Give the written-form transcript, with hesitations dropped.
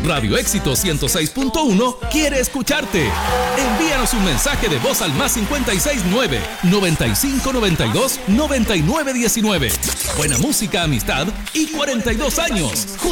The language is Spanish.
Radio Éxito 106.1 quiere escucharte. Envíanos un mensaje de voz al +569 9592 9919. Buena música, amistad y 42 años.